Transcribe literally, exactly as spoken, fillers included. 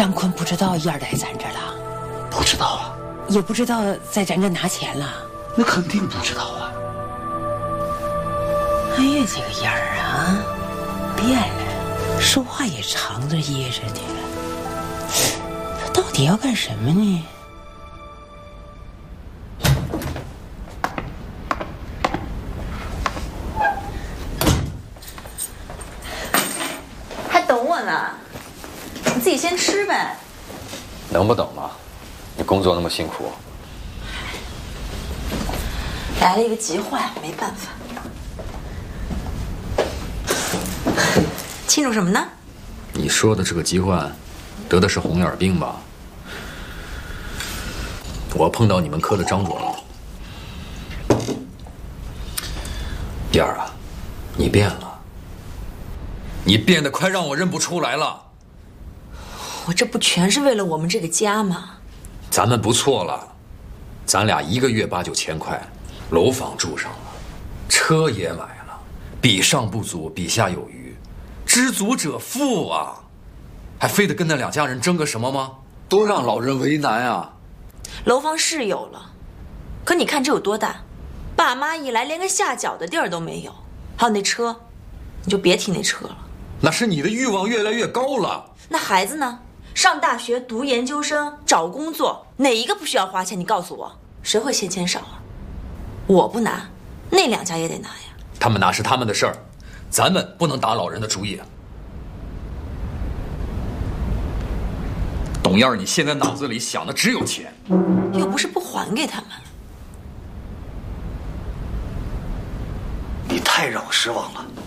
张坤不知道燕儿来咱这儿了？ 不知道啊。 也不知道在咱这拿钱了？ 那肯定不知道啊。 哎呀，这个燕儿啊，变了，说话也藏着掖着的了。他到底要干什么呢？ 还等我呢，你自己先吃呗。 能不等吗？你工作那么辛苦。 来了一个急患，没办法。庆祝什么呢？ 你说的这个疾患，得的是红眼病吧？我碰到你们科的张主任了。燕儿啊，你变了，你变得快让我认不出来了。 我这不全是为了我们这个家吗？ 咱们不错了，咱俩一个月八九千块，楼房住上了，车也买了，比上不足，比下有余，知足者富啊！还非得跟那两家人争个什么吗？多让老人为难啊！ 楼房是有了，可你看这有多大？爸妈一来连个下脚的地儿都没有，还有那车，你就别提那车了。 那是你的欲望越来越高了。 那孩子呢？上大学、读研究生、找工作，哪一个不需要花钱？你告诉我，谁会嫌钱少啊？我不拿，那两家也得拿呀。 他们拿是他们的事儿，咱们不能打老人的主意。董燕儿，你现在脑子里想的只有钱， 又不是不还给他们。 你太让我失望了。